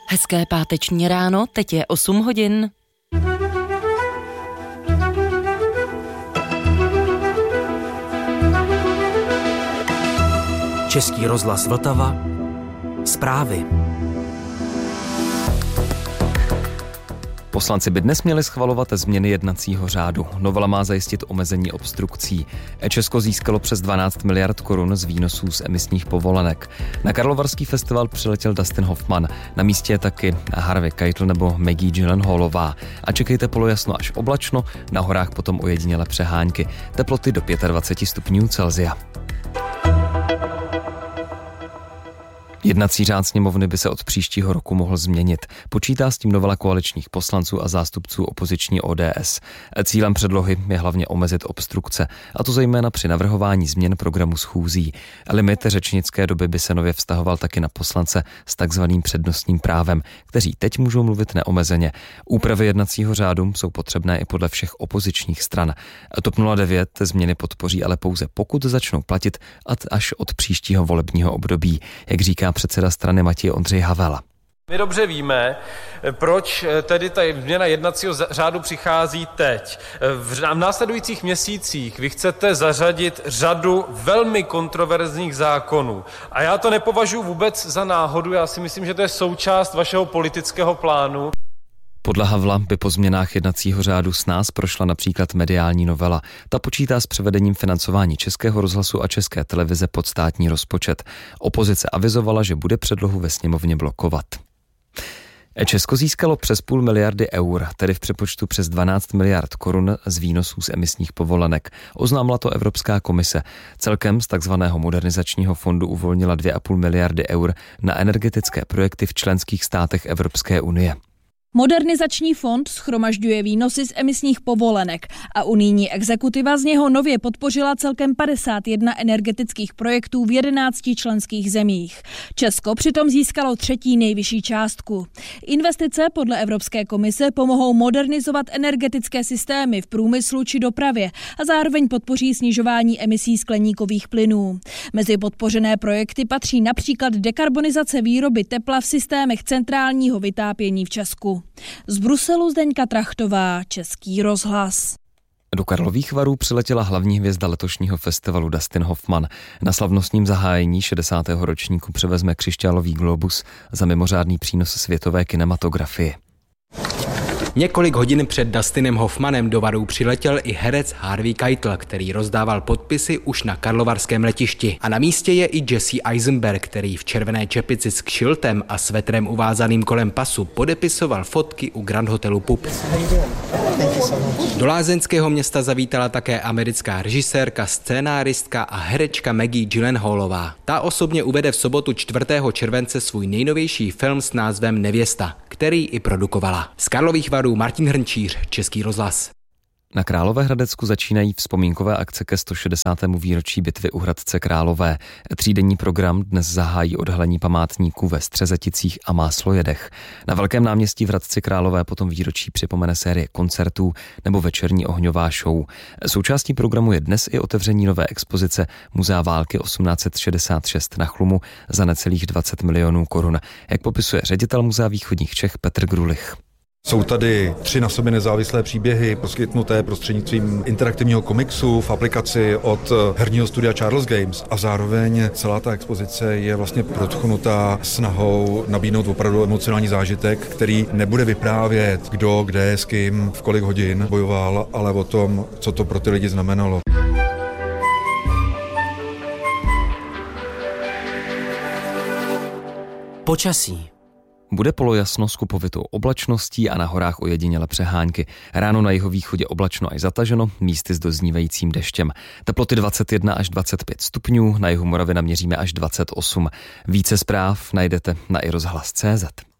Hezké páteční ráno, teď je 8 hodin. Český rozhlas Vltava. Zprávy. Poslanci by dnes měli schvalovat změny jednacího řádu. Novela má zajistit omezení obstrukcí. Česko získalo přes 12 miliard korun z výnosů z emisních povolenek. Na Karlovarský festival přiletěl Dustin Hoffman. Na místě je taky Harvey Keitel nebo Maggie Gyllenhaalová. A čekejte polojasno až oblačno, na horách potom ojedinělé přehánky. Teploty do 25 stupňů Celsia. Jednací řád sněmovny by se od příštího roku mohl změnit. Počítá s tím novela koaličních poslanců a zástupců opoziční ODS. Cílem předlohy je hlavně omezit obstrukce, a to zejména při navrhování změn programu schůzí. Limit řečnické doby by se nově vztahoval taky na poslance s takzvaným přednostním právem, kteří teď můžou mluvit neomezeně. Úpravy jednacího řádu jsou potřebné i podle všech opozičních stran. TOP 09 změny podpoří ale pouze pokud začnou platit až od příštího volebního období, jak říká předseda strany Matěj Ondřej Havela. My dobře víme, proč tedy ta změna jednacího řádu přichází teď. V následujících měsících vy chcete zařadit řadu velmi kontroverzních zákonů. A já to nepovažuji vůbec za náhodu, já si myslím, že to je součást vašeho politického plánu. Podle Havla by po změnách jednacího řádu snáz prošla například mediální novela. Ta počítá s převedením financování Českého rozhlasu a České televize pod státní rozpočet. Opozice avizovala, že bude předlohu ve sněmovně blokovat. Česko získalo přes 0,5 miliardy eur, tedy v přepočtu přes 12 miliard korun z výnosů z emisních povolenek. Oznámila to Evropská komise. Celkem z takzvaného modernizačního fondu uvolnila 2,5 miliardy eur na energetické projekty v členských státech Evropské unie. Modernizační fond shromažďuje výnosy z emisních povolenek a unijní exekutiva z něho nově podpořila celkem 51 energetických projektů v 11 členských zemích. Česko přitom získalo třetí nejvyšší částku. Investice podle Evropské komise pomohou modernizovat energetické systémy v průmyslu či dopravě a zároveň podpoří snižování emisí skleníkových plynů. Mezi podpořené projekty patří například dekarbonizace výroby tepla v systémech centrálního vytápění v Česku. Z Bruselu Zdeňka Trachtová, Český rozhlas. Do Karlových Varů přiletěla hlavní hvězda letošního festivalu Dustin Hoffman. Na slavnostním zahájení 60. ročníku převezme křišťálový globus za mimořádný přínos světové kinematografie. Několik hodin před Dustinem Hoffmanem do Varů přiletěl i herec Harvey Keitel, který rozdával podpisy už na karlovarském letišti. A na místě je i Jesse Eisenberg, který v červené čepici s kšiltem a svetrem uvázaným kolem pasu podepisoval fotky u Grand Hotelu Pup. Do lázeňského města zavítala také americká režisérka, scénáristka a herečka Maggie Gyllenhaalová. Ta osobně uvede v sobotu 4. července svůj nejnovější film s názvem Nevěsta, který i produkovala. Z Karlových Varů Martin Hrnčíř, Český rozhlas. Na Královéhradecku začínají vzpomínkové akce ke 160. výročí bitvy u Hradce Králové. Třídenní program dnes zahájí odhalení památníků ve Střezeticích a Máslojedech. Na Velkém náměstí v Hradci Králové potom výročí připomene série koncertů nebo večerní ohňová show. Součástí programu je dnes i otevření nové expozice Muzea války 1866 na Chlumu za necelých 20 milionů korun, jak popisuje ředitel Muzea východních Čech Petr Grulich. Jsou tady 3 na sobě nezávislé příběhy, poskytnuté prostřednictvím interaktivního komiksu v aplikaci od herního studia Charles Games a zároveň celá ta expozice je vlastně protchnutá snahou nabídnout opravdu emocionální zážitek, který nebude vyprávět, kdo, kde, s kým, v kolik hodin bojoval, ale o tom, co to pro ty lidi znamenalo. Počasí. Bude polojasno s kupovitou oblačností a na horách ojedinělé přehánky. Ráno na jihovýchodě oblačno až zataženo, místy s doznívajícím deštěm. Teploty 21 až 25 stupňů, na jihu Moravy naměříme až 28. Více zpráv najdete na iRozhlas.cz.